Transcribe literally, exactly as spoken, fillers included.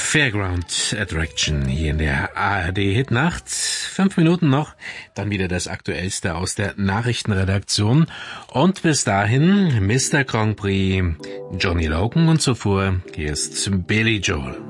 Fairground Attraction hier in der A R D Hitnacht. Fünf Minuten noch, dann wieder das Aktuellste aus der Nachrichtenredaktion. Und bis dahin Mister Grand Prix Johnny Logan und zuvor hier ist Billy Joel.